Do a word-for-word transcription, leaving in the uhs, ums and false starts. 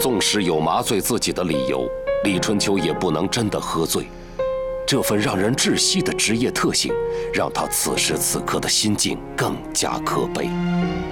纵使有麻醉自己的理由，李春秋也不能真的喝醉。这份让人窒息的职业特性，让他此时此刻的心境更加可悲。